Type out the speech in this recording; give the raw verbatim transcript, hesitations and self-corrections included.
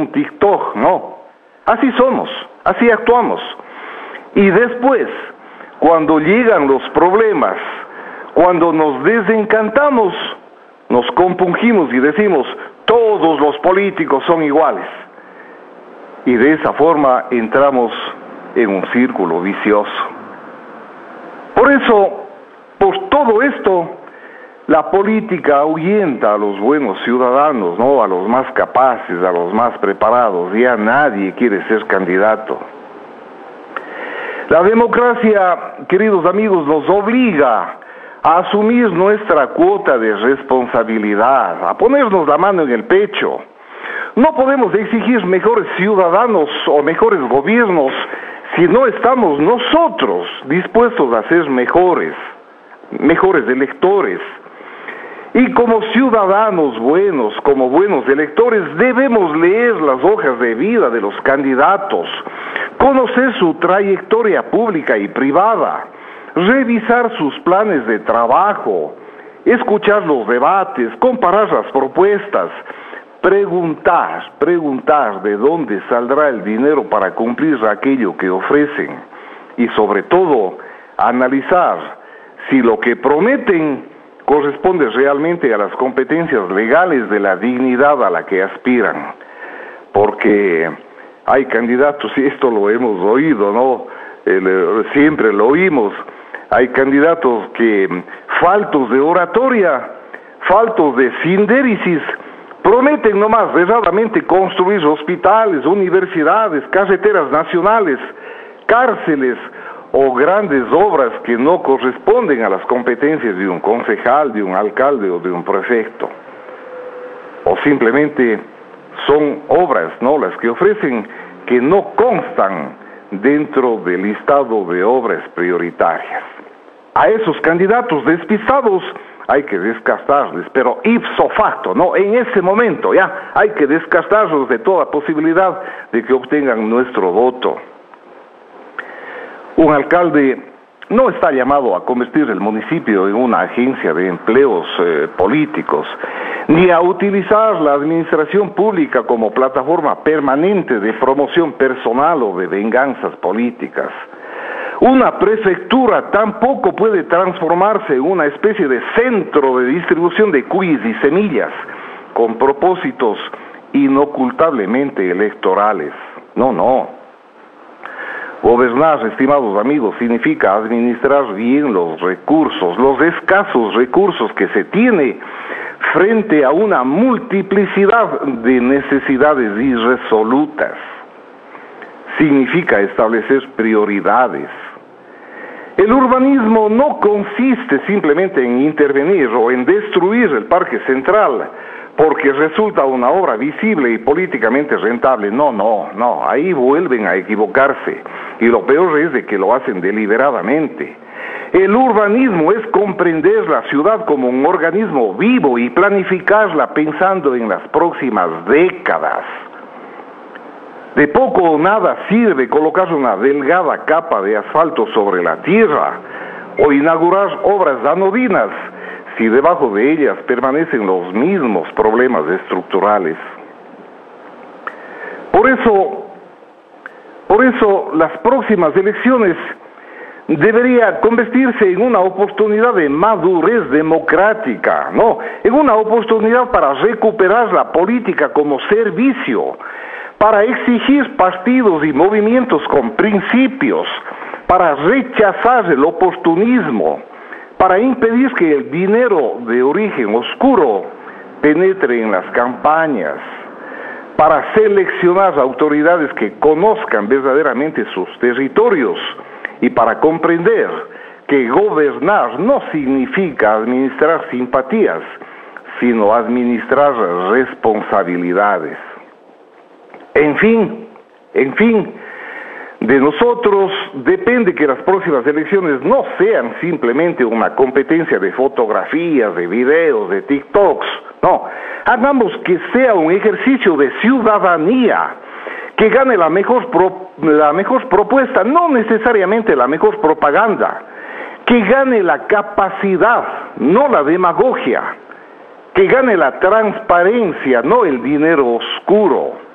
un TikTok, no. Así somos, así actuamos. Y después, cuando llegan los problemas, cuando nos desencantamos, nos compungimos y decimos, todos los políticos son iguales. Y de esa forma entramos en un círculo vicioso. Por eso, por todo esto, la política ahuyenta a los buenos ciudadanos, ¿no? A los más capaces, a los más preparados. Ya nadie quiere ser candidato. La democracia, queridos amigos, nos obliga a asumir nuestra cuota de responsabilidad, a ponernos la mano en el pecho. No podemos exigir mejores ciudadanos o mejores gobiernos si no estamos nosotros dispuestos a ser mejores, mejores electores. Y como ciudadanos buenos, como buenos electores, debemos leer las hojas de vida de los candidatos, conocer su trayectoria pública y privada, revisar sus planes de trabajo, escuchar los debates, comparar las propuestas, preguntar, preguntar de dónde saldrá el dinero para cumplir aquello que ofrecen y sobre todo analizar si lo que prometen corresponde realmente a las competencias legales de la dignidad a la que aspiran. Porque hay candidatos, y esto lo hemos oído, ¿no? El, siempre lo oímos, hay candidatos que, faltos de oratoria, faltos de sindérisis, prometen nomás erradamente construir hospitales, universidades, carreteras nacionales, cárceles o grandes obras que no corresponden a las competencias de un concejal, de un alcalde o de un prefecto. O simplemente son obras, ¿no?, las que ofrecen que no constan dentro del listado de obras prioritarias. A esos candidatos despistados hay que descartarles, pero ipso facto, ¿no? En ese momento ya hay que descartarlos de toda posibilidad de que obtengan nuestro voto. Un alcalde no está llamado a convertir el municipio en una agencia de empleos eh, políticos, ni a utilizar la administración pública como plataforma permanente de promoción personal o de venganzas políticas. Una prefectura tampoco puede transformarse en una especie de centro de distribución de cuis y semillas con propósitos inocultablemente electorales. No, no. Gobernar, estimados amigos, significa administrar bien los recursos, los escasos recursos que se tiene frente a una multiplicidad de necesidades irresolutas. Significa establecer prioridades. El urbanismo no consiste simplemente en intervenir o en destruir el Parque Central porque resulta una obra visible y políticamente rentable. No, no, no, ahí vuelven a equivocarse. Y lo peor es de que lo hacen deliberadamente. El urbanismo es comprender la ciudad como un organismo vivo y planificarla pensando en las próximas décadas. De poco o nada sirve colocar una delgada capa de asfalto sobre la tierra o inaugurar obras anodinas si debajo de ellas permanecen los mismos problemas estructurales. Por eso, por eso las próximas elecciones debería convertirse en una oportunidad de madurez democrática, ¿no? En una oportunidad para recuperar la política como servicio, para exigir partidos y movimientos con principios, para rechazar el oportunismo, para impedir que el dinero de origen oscuro penetre en las campañas, para seleccionar autoridades que conozcan verdaderamente sus territorios y para comprender que gobernar no significa administrar simpatías, sino administrar responsabilidades. En fin, en fin, de nosotros depende que las próximas elecciones no sean simplemente una competencia de fotografías, de videos, de TikToks. No, hagamos que sea un ejercicio de ciudadanía, que gane la mejor, pro, la mejor propuesta, no necesariamente la mejor propaganda, que gane la capacidad, no la demagogia, que gane la transparencia, no el dinero oscuro.